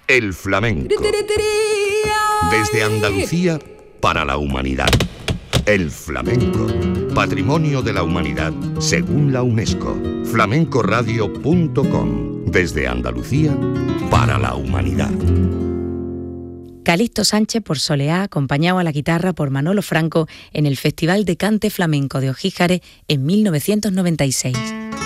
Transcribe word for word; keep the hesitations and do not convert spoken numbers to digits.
El flamenco. Desde Andalucía para la humanidad. El flamenco. Patrimonio de la humanidad según la UNESCO. flamenco radio punto com. Desde Andalucía para la humanidad. Calixto Sánchez por Soleá, acompañado a la guitarra por Manolo Franco en el Festival de Cante Flamenco de Ojíjares en mil novecientos noventa y seis.